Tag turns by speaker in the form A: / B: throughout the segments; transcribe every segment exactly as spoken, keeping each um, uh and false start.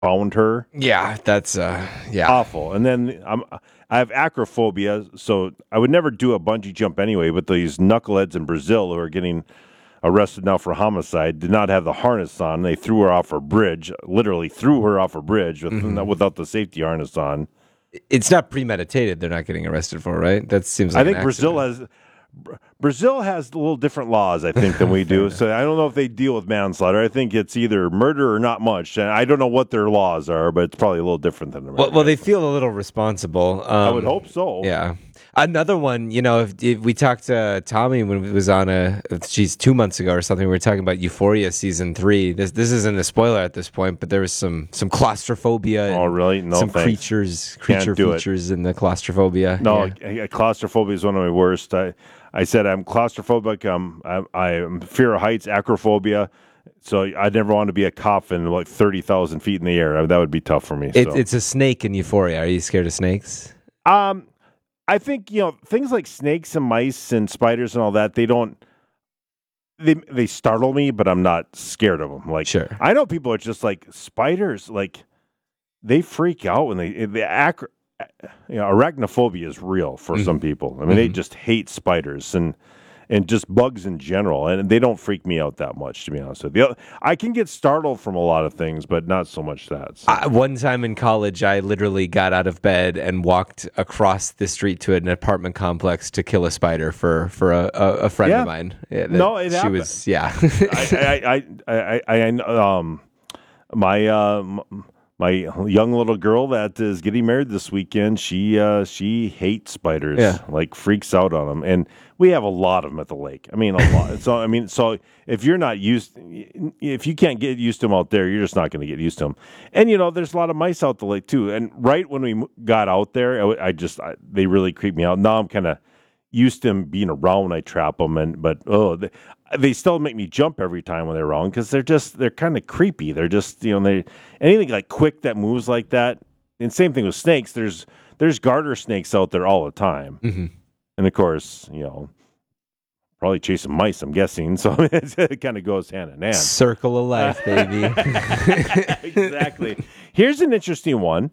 A: found her.
B: Yeah, that's uh, yeah,
A: awful. And then I'm I have acrophobia, so I would never do a bungee jump anyway. But these knuckleheads in Brazil who are getting arrested now for homicide did not have the harness on. They threw her off a bridge, literally threw her off a bridge with,
B: Mhm.
A: without the safety harness on.
B: It's not premeditated. They're not getting arrested for, right? That seems like
A: I think
B: an
A: Brazil
B: accident.
A: has Br- Brazil has a little different laws, I think, than we do. So I don't know if they deal with manslaughter. I think it's either murder or not much. And I don't know what their laws are, but it's probably a little different than America.
B: Well, well, they feel a little responsible. Um,
A: I would hope so.
B: Yeah. Another one, you know, if, if we talked to Tommy when it was on a, geez, two months ago or something, we were talking about Euphoria season three. This this isn't a spoiler at this point, but there was some some claustrophobia. And
A: Oh, really? No,
B: some
A: thanks.
B: creatures, creature
A: do it.
B: features in the claustrophobia.
A: No,
B: Yeah.
A: uh, claustrophobia is one of my worst. I, I said I'm claustrophobic. Um, I, I'm fear of heights, acrophobia. So I never want to be a coffin like thirty thousand feet in the air. That would be tough for me.
B: It,
A: so.
B: It's a snake in Euphoria. Are you scared of snakes?
A: Um, I think, you know, things like snakes and mice and spiders and all that, they don't, they they startle me, but I'm not scared of them. Like,
B: Sure.
A: I know people are just like spiders, like they freak out when they, the acro, you know, arachnophobia is real for
B: Mhm.
A: some people. I mean, they
B: Mhm.
A: just hate spiders and, and just bugs in general. And they don't freak me out that much, to be honest with you. I can get startled from a lot of things, but not so much that. So.
B: I, one time in college, I literally got out of bed and walked across the street to an apartment complex to kill a spider for for a, a, a friend
A: Yeah.
B: of mine. Yeah, that
A: No, it
B: she
A: happened.
B: was yeah.
A: I, I, I, I, I, um, my, uh, m- my young little girl that is getting married this weekend, she, uh, she hates spiders,
B: Yeah.
A: like freaks out on them. And we have a lot of them at the lake. I mean, a lot. So, I mean, so if you're not used, if you can't get used to them out there, you're just not going to get used to them. And, you know, there's a lot of mice out the lake too. And right when we got out there, I, I just, I, they really creeped me out. Now I'm kind of used to them being around when I trap them, and but oh, they, they still make me jump every time when they're around because they're just they're kind of creepy. They're just you know they anything like quick that moves like that. And same thing with snakes. There's there's garter snakes out there all the time,
B: hmm
A: and of course you know probably chasing mice. I'm guessing, so it kind of goes hand in hand.
B: Circle of life, baby.
A: Exactly. Here's an interesting one.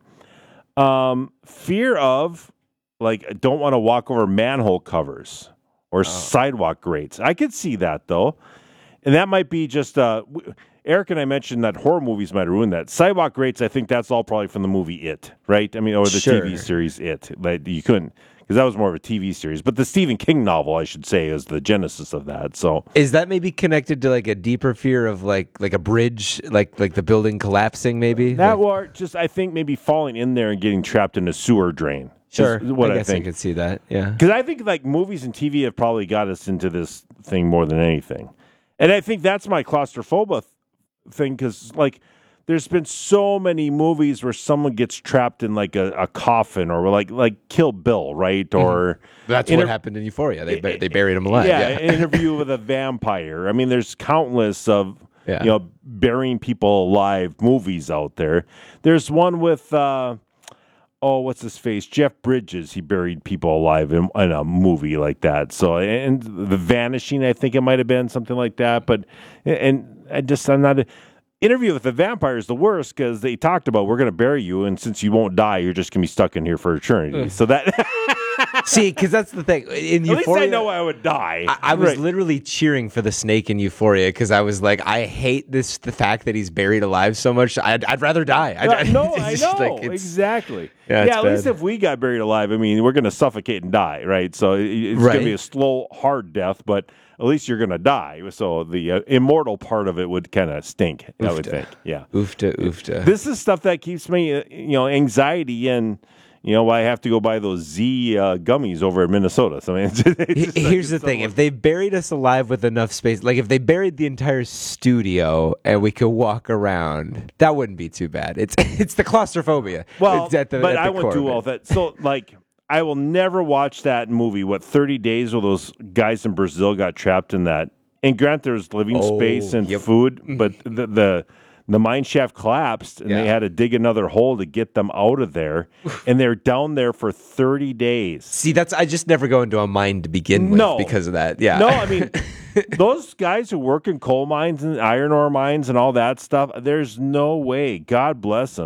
A: Um, fear of. Like, don't want to walk over manhole covers or sidewalk grates. I could see that, though. And that might be just, uh, w- Eric and I mentioned that horror movies might ruin that. Sidewalk grates, I think that's all probably from the movie It, right? I mean, or the
B: Sure.
A: T V series It. Like, you couldn't, because that was more of a T V series. But the Stephen King novel, I should say, is the genesis of that. So,
B: Is that maybe connected to like a deeper fear of like like a bridge, like like the building collapsing? Maybe
A: that
B: Like-
A: or just, I think, maybe falling in there and getting trapped in a sewer drain. is
B: Sure,
A: What
B: I
A: I,
B: guess I,
A: think.
B: could see that. Yeah.
A: Because I think like movies and T V have probably got us into this thing more than anything. And I think that's my claustrophobia th- thing because like there's been so many movies where someone gets trapped in like a, a coffin or like like Kill Bill, right? Or
B: That's
A: Inter-
B: what happened in Euphoria. They ba- they buried him alive.
A: yeah,
B: Yeah.
A: an interview with a vampire. I mean, there's countless of
B: Yeah.
A: you know burying people alive movies out there. There's one with uh, oh, what's his face? Jeff Bridges. He buried people alive in, in a movie like that. So, and The Vanishing, I think it might have been something like that. But, and I just, I'm not. A, Interview with the Vampire is the worst because they talked about we're going to bury you, and since you won't die, you're just going to be stuck in here for eternity. So that.
B: See, because that's the thing. In
A: At least
B: Euphoria,
A: I know I would die.
B: I, I was
A: Right.
B: literally cheering for the snake in Euphoria because I was like, I hate this the fact that he's buried alive so much. I'd, I'd rather die. I,
A: Uh, no,
B: it's
A: I
B: just
A: know
B: like, it's-
A: exactly.
B: Yeah,
A: Yeah,
B: it's
A: at least
B: bad.
A: if we got buried alive, I mean, we're going to suffocate and die, right? So it- it's
B: Right.
A: going to be a slow, hard death, but at least you're going to die. So the uh, immortal part of it would kind of stink. I would
B: Oofta.
A: think. Yeah,
B: Oofta, oofta.
A: this is stuff that keeps me, uh, you know, anxiety and. You know, I have to go buy those Z uh, gummies over in Minnesota. So I mean, it's, it's
B: H-
A: just like
B: Here's the
A: it's
B: thing:
A: so
B: if they buried us alive with enough space, like if they buried the entire studio and we could walk around, that wouldn't be too bad. It's it's the claustrophobia.
A: Well,
B: It's at the-
A: but
B: at the
A: I won't
B: core
A: do
B: of
A: all
B: it.
A: that. So, like, I will never watch that movie. What thirty days where those guys in Brazil got trapped in that? And grant there's living
B: Oh,
A: space and
B: yep.
A: food, but the the the mine shaft collapsed, and they
B: Yeah.
A: had to dig another hole to get them out of there. And they're down there for thirty days.
B: See, that's I just never go into a mine to begin with
A: No.
B: because of that. Yeah.
A: No, I mean, those guys who work in coal mines and iron ore mines and all that stuff, there's no way. God bless them.